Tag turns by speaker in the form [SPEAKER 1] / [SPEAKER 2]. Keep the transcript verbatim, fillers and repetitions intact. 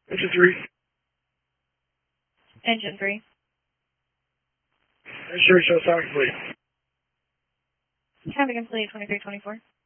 [SPEAKER 1] Engine three.
[SPEAKER 2] Engine three.
[SPEAKER 1] Sure, show sound complete.
[SPEAKER 2] Having complete twenty-three twenty-four.